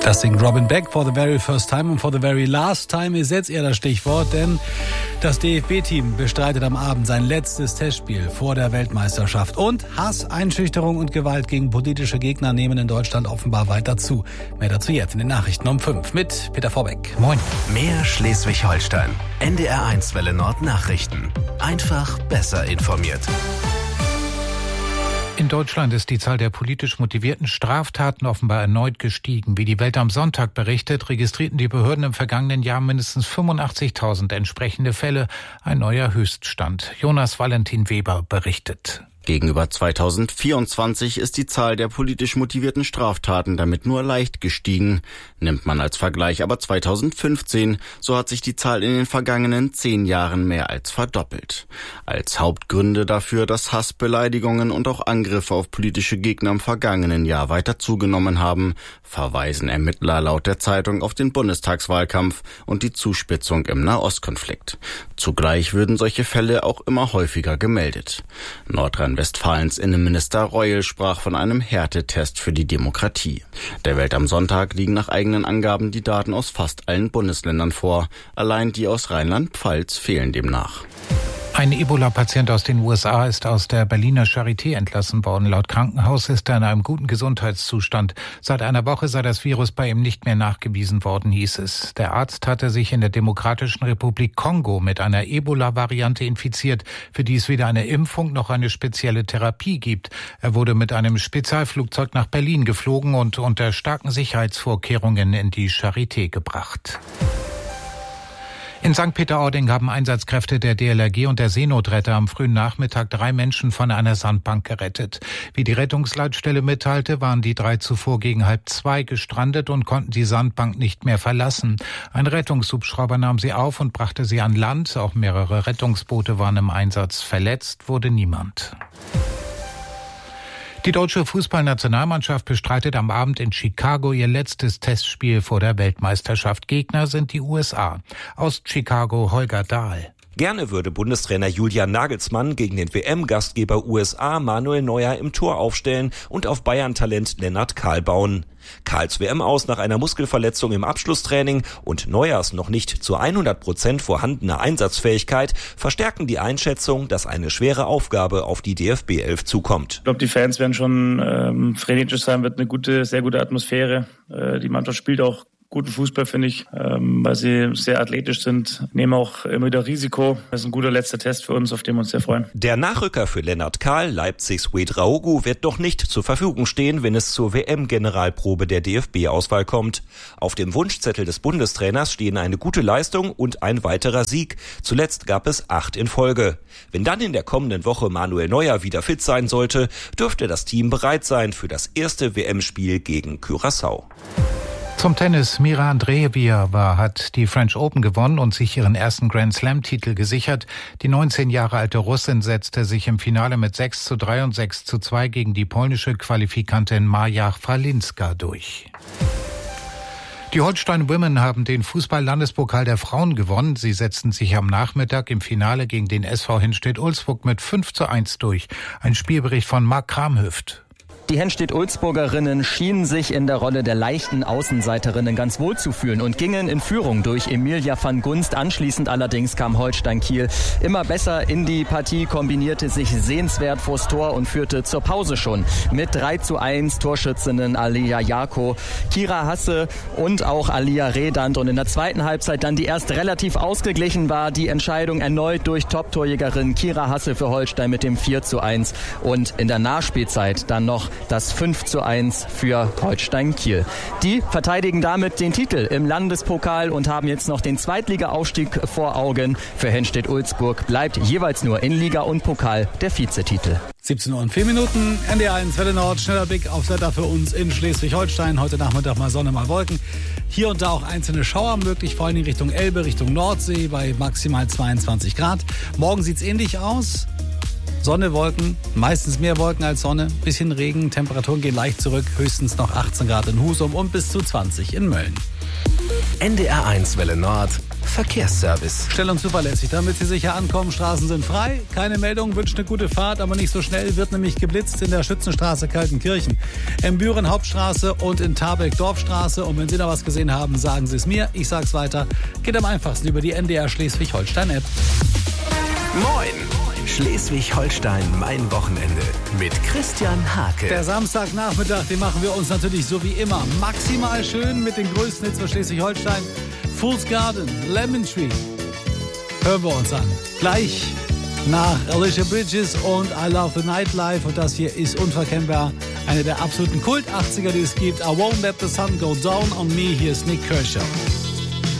Das singt Robin Beck, For the Very First Time, und For the Very Last Time ist jetzt eher das Stichwort, denn das DFB-Team bestreitet am Abend sein letztes Testspiel vor der Weltmeisterschaft. Und Hass, Einschüchterung und Gewalt gegen politische Gegner nehmen in Deutschland offenbar weiter zu. Mehr dazu jetzt in den Nachrichten um 5 mit Peter Vorbeck. Moin. Mehr Schleswig-Holstein. NDR1 Welle Nord Nachrichten. Einfach besser informiert. In Deutschland ist die Zahl der politisch motivierten Straftaten offenbar erneut gestiegen. Wie die Welt am Sonntag berichtet, registrierten die Behörden im vergangenen Jahr mindestens 85.000 entsprechende Fälle. Ein neuer Höchststand. Jonas Valentin Weber berichtet. Gegenüber 2024 ist die Zahl der politisch motivierten Straftaten damit nur leicht gestiegen. Nimmt man als Vergleich aber 2015, so hat sich die Zahl in den vergangenen 10 Jahren mehr als verdoppelt. Als Hauptgründe dafür, dass Hass, Beleidigungen und auch Angriffe auf politische Gegner im vergangenen Jahr weiter zugenommen haben, verweisen Ermittler laut der Zeitung auf den Bundestagswahlkampf und die Zuspitzung im Nahostkonflikt. Zugleich würden solche Fälle auch immer häufiger gemeldet. Nordrhein-Westfalens Innenminister Reul sprach von einem Härtetest für die Demokratie. Der Welt am Sonntag liegen nach eigenen Angaben die Daten aus fast allen Bundesländern vor. Allein die aus Rheinland-Pfalz fehlen demnach. Ein Ebola-Patient aus den USA ist aus der Berliner Charité entlassen worden. Laut Krankenhaus ist er in einem guten Gesundheitszustand. Seit einer Woche sei das Virus bei ihm nicht mehr nachgewiesen worden, hieß es. Der Arzt hatte sich in der Demokratischen Republik Kongo mit einer Ebola-Variante infiziert, für die es weder eine Impfung noch eine spezielle Therapie gibt. Er wurde mit einem Spezialflugzeug nach Berlin geflogen und unter starken Sicherheitsvorkehrungen in die Charité gebracht. In St. Peter-Ording haben Einsatzkräfte der DLRG und der Seenotretter am frühen Nachmittag 3 Menschen von einer Sandbank gerettet. Wie die Rettungsleitstelle mitteilte, waren die 3 zuvor gegen 1:30 gestrandet und konnten die Sandbank nicht mehr verlassen. Ein Rettungshubschrauber nahm sie auf und brachte sie an Land. Auch mehrere Rettungsboote waren im Einsatz. Verletzt wurde niemand. Die deutsche Fußballnationalmannschaft bestreitet am Abend in Chicago ihr letztes Testspiel vor der Weltmeisterschaft. Gegner sind die USA. Aus Chicago Holger Dahl. Gerne würde Bundestrainer Julian Nagelsmann gegen den WM-Gastgeber USA Manuel Neuer im Tor aufstellen und auf Bayern-Talent Lennart Kahl bauen. Kahls WM aus nach einer Muskelverletzung im Abschlusstraining und Neuers noch nicht zu 100% vorhandene Einsatzfähigkeit verstärken die Einschätzung, dass eine schwere Aufgabe auf die DFB-11 zukommt. Ich glaube, die Fans werden schon frenetisch sein, wird eine sehr gute Atmosphäre. Die Mannschaft spielt auch guten Fußball, finde ich, weil sie sehr athletisch sind, nehmen auch immer wieder Risiko. Das ist ein guter letzter Test für uns, auf den wir uns sehr freuen. Der Nachrücker für Lennart Kahl, Leipzigs Ouedraogo, wird doch nicht zur Verfügung stehen, wenn es zur WM-Generalprobe der DFB-Auswahl kommt. Auf dem Wunschzettel des Bundestrainers stehen eine gute Leistung und ein weiterer Sieg. Zuletzt gab es 8 in Folge. Wenn dann in der kommenden Woche Manuel Neuer wieder fit sein sollte, dürfte das Team bereit sein für das erste WM-Spiel gegen Curaçao. Zum Tennis. Mira Andreeva hat die French Open gewonnen und sich ihren ersten Grand-Slam-Titel gesichert. Die 19 Jahre alte Russin setzte sich im Finale mit 6:3 und 6:2 gegen die polnische Qualifikantin Maja Fralinska durch. Die Holstein Women haben den Fußball-Landespokal der Frauen gewonnen. Sie setzten sich am Nachmittag im Finale gegen den SV Henstedt-Ulzburg mit 5:1 durch. Ein Spielbericht von Marc Kramhüft. Die Henstedt-Ulzburgerinnen schienen sich in der Rolle der leichten Außenseiterinnen ganz wohl zu fühlen und gingen in Führung durch Emilia van Gunst. Anschließend allerdings kam Holstein Kiel immer besser in die Partie, kombinierte sich sehenswert vors Tor und führte zur Pause schon mit 3:1 Torschützinnen Alia Jako, Kira Hasse und auch Alia Redand. Und in der zweiten Halbzeit dann, die erst relativ ausgeglichen war, die Entscheidung erneut durch Top-Torjägerin Kira Hasse für Holstein mit dem 4:1 und in der Nachspielzeit dann noch das 5:1 für Holstein Kiel. Die verteidigen damit den Titel im Landespokal und haben jetzt noch den Zweitliga-Aufstieg vor Augen. Für Henstedt-Ulzburg bleibt jeweils nur in Liga und Pokal der Vizetitel. 17:04, NDR1 Welle Nord, schneller Blick aufs Wetter für uns in Schleswig-Holstein. Heute Nachmittag mal Sonne, mal Wolken. Hier und da auch einzelne Schauer möglich, vor allem in Richtung Elbe, Richtung Nordsee bei maximal 22 Grad. Morgen sieht's ähnlich aus. Sonne, Wolken, meistens mehr Wolken als Sonne, bisschen Regen, Temperaturen gehen leicht zurück, höchstens noch 18 Grad in Husum und bis zu 20 in Mölln. NDR1 Welle Nord, Verkehrsservice. Schnell und zuverlässig, damit Sie sicher ankommen. Straßen sind frei. Keine Meldung, wünscht eine gute Fahrt, aber nicht so schnell. Wird nämlich geblitzt in der Schützenstraße Kaltenkirchen, in Büren Hauptstraße und in Tarbeck Dorfstraße. Und wenn Sie da was gesehen haben, sagen Sie es mir. Ich sag's weiter. Geht am einfachsten über die NDR Schleswig-Holstein-App. Moin! Schleswig-Holstein, mein Wochenende mit Christian Hake. Der Samstagnachmittag, den machen wir uns natürlich so wie immer maximal schön mit den größten Hits für Schleswig-Holstein. Fool's Garden, Lemon Tree. Hören wir uns an. Gleich nach Alicia Bridges und I Love the Nightlife. Und das hier ist unverkennbar eine der absoluten Kult-80er, die es gibt. I Won't Let the Sun Go Down on Me. Hier ist Nick Kershaw.